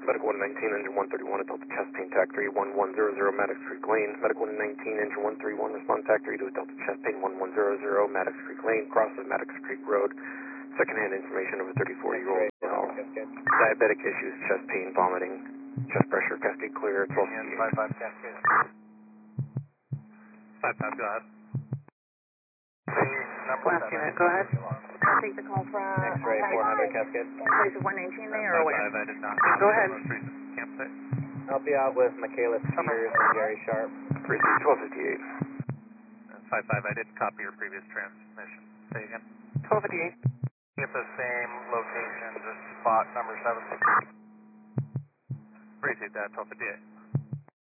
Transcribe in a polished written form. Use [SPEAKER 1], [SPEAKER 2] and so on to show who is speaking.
[SPEAKER 1] Medical 119, engine 131 at Delta chest pain, TAC 31100, Maddox Creek Lane. Medical 119, engine 131, respond TAC 3 to Delta chest pain 1100, Maddox Creek Lane, crosses Maddox Creek Road. Secondhand information of a 34-year-old male. Diabetic issues, chest pain, vomiting, chest pressure, cascade clear, 1258.
[SPEAKER 2] 55 Cascade. 55, go ahead.
[SPEAKER 3] Last unit, go ahead. I'll take the call from...
[SPEAKER 2] X-ray 400 Cascade.
[SPEAKER 3] Place of 119 there or where?
[SPEAKER 2] 55, I did not.
[SPEAKER 3] Go ahead.
[SPEAKER 2] Most recent campsite.
[SPEAKER 4] Help you out with Michaela Spears and Gary Sharp.
[SPEAKER 1] 1258.
[SPEAKER 2] 55, I didn't copy your previous transmission. Say again.
[SPEAKER 1] 1258.
[SPEAKER 2] At the same location, just spot number 7. Appreciate that, 1258.